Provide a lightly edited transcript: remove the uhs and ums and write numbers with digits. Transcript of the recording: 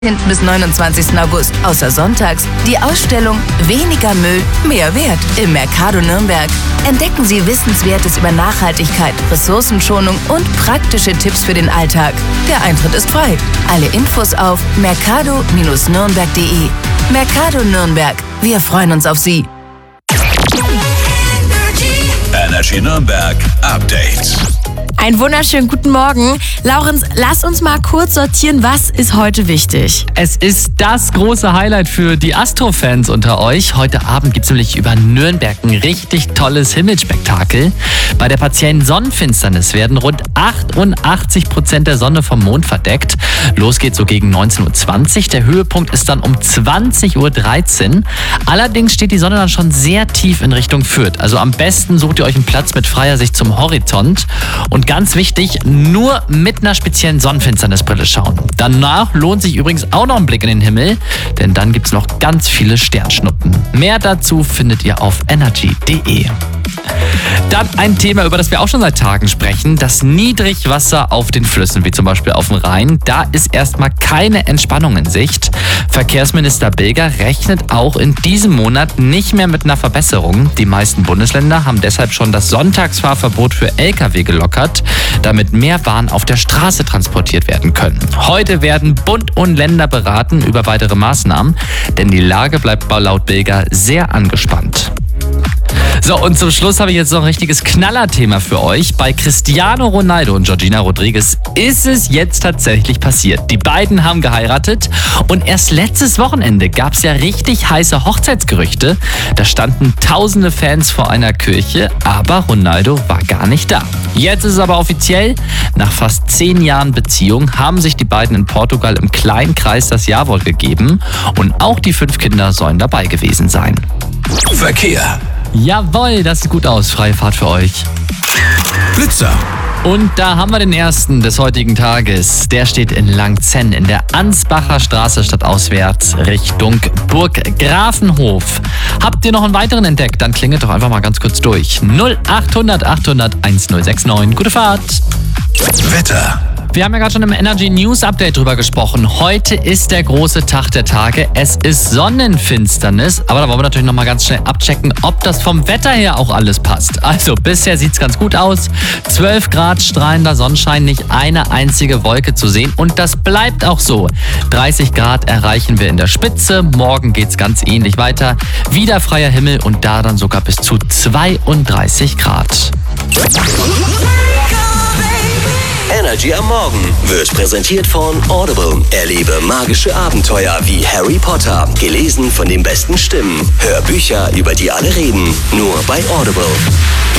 bis 29. August, außer sonntags, die Ausstellung Weniger Müll, mehr Wert im Mercado Nürnberg. Entdecken Sie Wissenswertes über Nachhaltigkeit, Ressourcenschonung und praktische Tipps für den Alltag. Der Eintritt ist frei. Alle Infos auf mercado-nürnberg.de. Mercado Nürnberg. Wir freuen uns auf Sie. Energy Nürnberg Update. Einen wunderschönen guten Morgen. Laurenz, lass uns mal kurz sortieren, was ist heute wichtig? Es ist das große Highlight für die Astro-Fans unter euch. Heute Abend gibt es nämlich über Nürnberg ein richtig tolles Himmelsspektakel. Bei der partiellen Sonnenfinsternis werden rund 88% der Sonne vom Mond verdeckt. Los geht's so gegen 19.20 Uhr. Der Höhepunkt ist dann um 20.13 Uhr. Allerdings steht die Sonne dann schon sehr tief in Richtung Fürth. Also am besten sucht ihr euch einen Platz mit freier Sicht zum Horizont. Und ganz wichtig, nur mit einer speziellen Sonnenfinsternisbrille schauen. Danach lohnt sich übrigens auch noch ein Blick in den Himmel, denn dann gibt's noch ganz viele Sternschnuppen. Mehr dazu findet ihr auf energy.de. Dann ein Thema, über das wir auch schon seit Tagen sprechen, das Niedrigwasser auf den Flüssen, wie zum Beispiel auf dem Rhein. Da ist erstmal keine Entspannung in Sicht. Verkehrsminister Bilger rechnet auch in diesem Monat nicht mehr mit einer Verbesserung. Die meisten Bundesländer haben deshalb schon das Sonntagsfahrverbot für Lkw gelockert, damit mehr Waren auf der Straße transportiert werden können. Heute werden Bund und Länder beraten über weitere Maßnahmen, denn die Lage bleibt laut Bilger sehr angespannt. So, und zum Schluss habe ich jetzt noch ein richtiges Knallerthema für euch. Bei Cristiano Ronaldo und Georgina Rodriguez ist es jetzt tatsächlich passiert. Die beiden haben geheiratet und erst letztes Wochenende gab es ja richtig heiße Hochzeitsgerüchte. Da standen tausende Fans vor einer Kirche, aber Ronaldo war gar nicht da. Jetzt ist es aber offiziell. Nach fast 10 Jahren Beziehung haben sich die beiden in Portugal im kleinen Kreis das Ja-Wort gegeben und auch die 5 Kinder sollen dabei gewesen sein. Verkehr. Jawohl, das sieht gut aus. Freie Fahrt für euch. Blitzer. Und da haben wir den ersten des heutigen Tages. Der steht in Langzenn in der Ansbacher Straße stadtauswärts Richtung Burg Grafenhof. Habt ihr noch einen weiteren entdeckt? Dann klingelt doch einfach mal ganz kurz durch. 0800 800 1069. Gute Fahrt. Wetter. Wir haben ja gerade schon im Energy News Update drüber gesprochen. Heute ist der große Tag der Tage. Es ist Sonnenfinsternis. Aber da wollen wir natürlich nochmal ganz schnell abchecken, ob das vom Wetter her auch alles passt. Also bisher sieht es ganz gut aus. 12 Grad strahlender Sonnenschein, nicht eine einzige Wolke zu sehen. Und das bleibt auch so. 30 Grad erreichen wir in der Spitze. Morgen geht es ganz ähnlich weiter. Wieder freier Himmel und da dann sogar bis zu 32 Grad. Energy am Morgen wird präsentiert von Audible. Erlebe magische Abenteuer wie Harry Potter. Gelesen von den besten Stimmen. Hör Bücher, über die alle reden. Nur bei Audible.